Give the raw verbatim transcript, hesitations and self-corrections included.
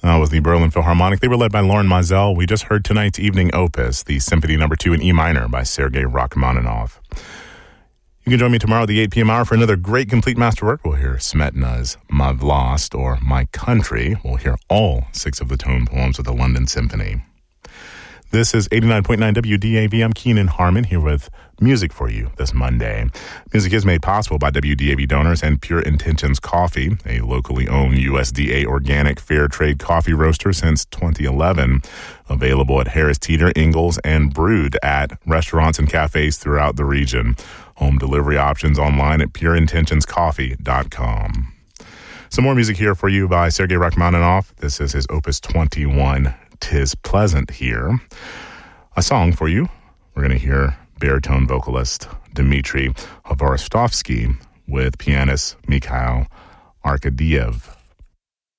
uh, was the Berlin Philharmonic. They were led by Lauren Mizell. We just heard tonight's evening opus, the Symphony Number Two in E minor by Sergei Rachmaninoff. You can join me tomorrow at the eight p.m. hour for another great complete masterwork. We'll hear Smetana's My Vlast, or My Country. We'll hear all six of the tone poems of the London Symphony. This is eighty-nine point nine W D A V. I'm Keenan Harmon here with music for you this Monday. Music is made possible by W D A V donors and Pure Intentions Coffee, a locally owned U S D A organic fair trade coffee roaster since twenty eleven. Available at Harris Teeter, Ingalls, and brewed at restaurants and cafes throughout the region. Home delivery options online at pure intentions coffee dot com. Some more music here for you by Sergei Rachmaninoff. This is his Opus twenty-one, 'Tis Pleasant Here. A song for you. We're going to hear baritone vocalist Dmitry Hvorostovsky with pianist Mikhail Arkadiev.